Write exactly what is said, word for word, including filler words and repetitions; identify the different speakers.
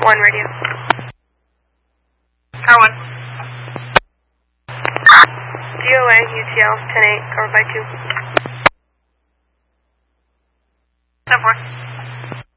Speaker 1: one radio.
Speaker 2: Car one.
Speaker 1: D O A, U T L, ten eight, covered by two.
Speaker 2: ten four.